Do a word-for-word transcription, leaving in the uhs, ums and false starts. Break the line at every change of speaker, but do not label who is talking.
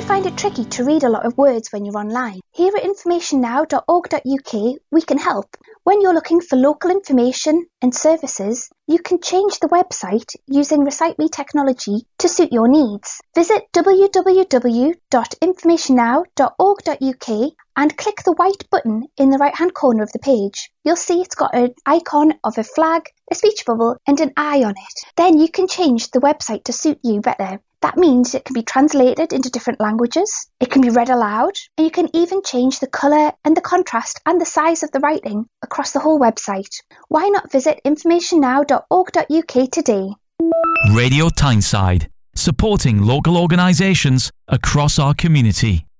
find it tricky to read a lot of words when you're online? Here at information now dot org dot U K, we can help. When you're looking for local information and services, you can change the website using Recite Me technology to suit your needs. Visit w w w dot information now dot org dot U K and click the white button in the right-hand corner of the page. You'll see it's got an icon of a flag, a speech bubble and an eye on it. Then you can change the website to suit you better. That means it can be translated into different languages, it can be read aloud, and you can even change the colour and the contrast and the size of the writing across the whole website. Why not visit information now dot org dot U K today?
Radio Tyneside, supporting local organisations across our community.